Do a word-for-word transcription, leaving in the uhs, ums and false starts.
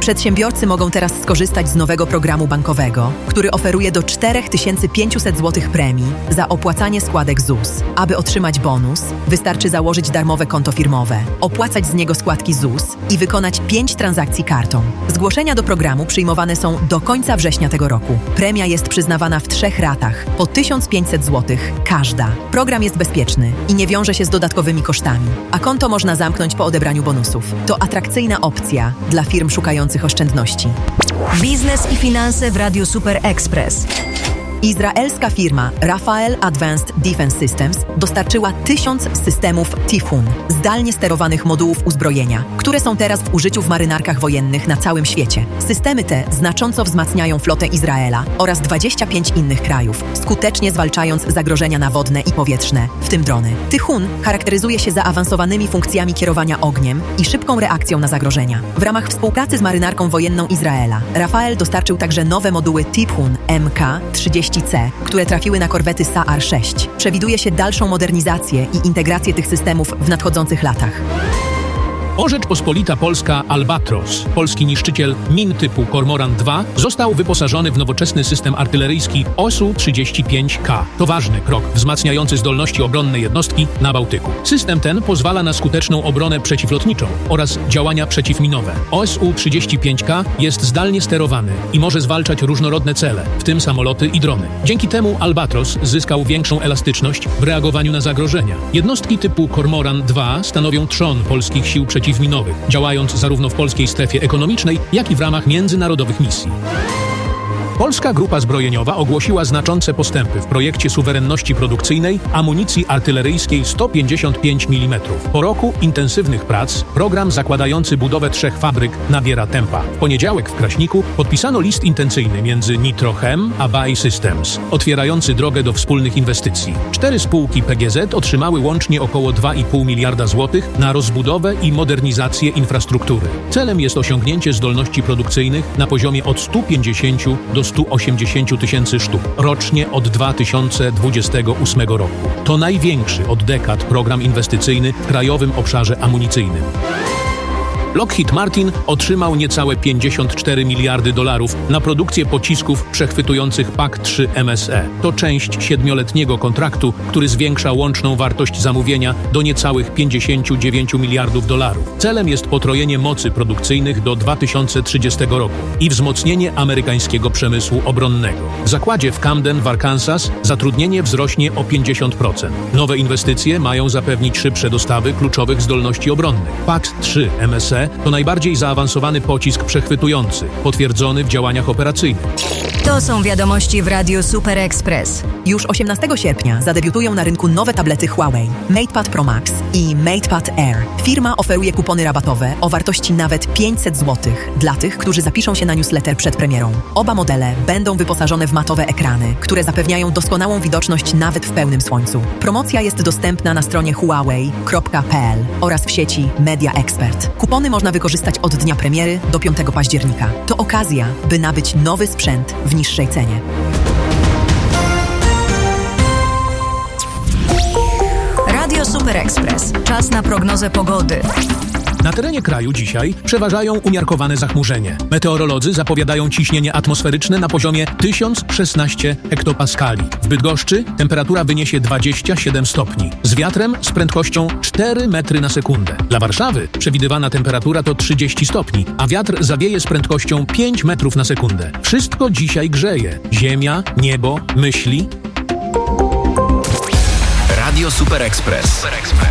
Przedsiębiorcy mogą teraz skorzystać z nowego programu bankowego, który oferuje do cztery tysiące pięćset złotych premii za opłacanie składek Z U S. Aby otrzymać bonus, wystarczy założyć darmowe konto firmowe, opłacać z niego składki Z U S i wykonać pięć transakcji kartą. Zgłoszenia do programu przyjmowane są do końca września tego roku. Premia jest przyznawana w trzech ratach, po tysiąc pięćset złotych każda. Program jest bezpieczny i nie wiąże się z dodatkowymi kosztami, a konto można zamknąć po odebraniu bonusów. To atrakcyjna opcja dla firm szukających oszczędności. Biznes i finanse w Radiu Super Express. Izraelska firma Rafael Advanced Defense Systems dostarczyła tysiąc systemów Typhoon, zdalnie sterowanych modułów uzbrojenia, które są teraz w użyciu w marynarkach wojennych na całym świecie. Systemy te znacząco wzmacniają flotę Izraela oraz dwadzieścia pięć innych krajów, skutecznie zwalczając zagrożenia nawodne i powietrzne, w tym drony. Typhoon charakteryzuje się zaawansowanymi funkcjami kierowania ogniem i szybką reakcją na zagrożenia. W ramach współpracy z marynarką wojenną Izraela, Rafael dostarczył także nowe moduły Typhoon M K trzydzieści C, które trafiły na korwety Sa'ar sześć. Przewiduje się dalszą modernizację i integrację tych systemów w nadchodzących latach. O Rzeczpospolita Polska Albatros, polski niszczyciel min typu Kormoran dwa, został wyposażony w nowoczesny system artyleryjski O S U trzydzieści pięć K. To ważny krok wzmacniający zdolności obronne jednostki na Bałtyku. System ten pozwala na skuteczną obronę przeciwlotniczą oraz działania przeciwminowe. O S U trzydzieści pięć K jest zdalnie sterowany i może zwalczać różnorodne cele, w tym samoloty i drony. Dzięki temu Albatros zyskał większą elastyczność w reagowaniu na zagrożenia. Jednostki typu Kormoran dwa stanowią trzon polskich sił przeciwlotniczych, przeciwminowych, działając zarówno w polskiej strefie ekonomicznej, jak i w ramach międzynarodowych misji. Polska Grupa Zbrojeniowa ogłosiła znaczące postępy w projekcie suwerenności produkcyjnej amunicji artyleryjskiej sto pięćdziesiąt pięć milimetrów. Po roku intensywnych prac program zakładający budowę trzech fabryk nabiera tempa. W poniedziałek w Kraśniku podpisano list intencyjny między Nitro-Chem a B A E Systems, otwierający drogę do wspólnych inwestycji. Cztery spółki P G Z otrzymały łącznie około dwa i pół miliarda złotych na rozbudowę i modernizację infrastruktury. Celem jest osiągnięcie zdolności produkcyjnych na poziomie od stu pięćdziesięciu do stu osiemdziesięciu tysięcy sztuk rocznie od dwa tysiące dwudziestego ósmego roku. To największy od dekad program inwestycyjny w krajowym obszarze amunicyjnym. Lockheed Martin otrzymał niecałe pięćdziesiąt cztery miliardy dolarów na produkcję pocisków przechwytujących P A C trzy M S E. To część siedmioletniego kontraktu, który zwiększa łączną wartość zamówienia do niecałych pięćdziesięciu dziewięciu miliardów dolarów. Celem jest potrojenie mocy produkcyjnych do dwa tysiące trzydziestego roku i wzmocnienie amerykańskiego przemysłu obronnego. W zakładzie w Camden w Arkansas zatrudnienie wzrośnie o pięćdziesiąt procent. Nowe inwestycje mają zapewnić szybsze dostawy kluczowych zdolności obronnych. P A C trzy M S E to najbardziej zaawansowany pocisk przechwytujący, potwierdzony w działaniach operacyjnych. To są wiadomości w Radiu Super Express. Już osiemnastego sierpnia zadebiutują na rynku nowe tablety Huawei MatePad Pro Max i MatePad Air. Firma oferuje kupony rabatowe o wartości nawet pięćset złotych dla tych, którzy zapiszą się na newsletter przed premierą. Oba modele będą wyposażone w matowe ekrany, które zapewniają doskonałą widoczność nawet w pełnym słońcu. Promocja jest dostępna na stronie huawei kropka p l oraz w sieci Media Expert. Kupony można wykorzystać od dnia premiery do piątego października. To okazja, by nabyć nowy sprzęt w niższej cenie. Radio Super Express. Czas na prognozę pogody. Na terenie kraju dzisiaj przeważają umiarkowane zachmurzenie. Meteorolodzy zapowiadają ciśnienie atmosferyczne na poziomie tysiąc szesnaście hektopaskali. W Bydgoszczy temperatura wyniesie dwadzieścia siedem stopni. Z wiatrem z prędkością cztery metry na sekundę. Dla Warszawy przewidywana temperatura to trzydzieści stopni, a wiatr zawieje z prędkością pięć metrów na sekundę. Wszystko dzisiaj grzeje. Ziemia, niebo, myśli. Radio Super Express.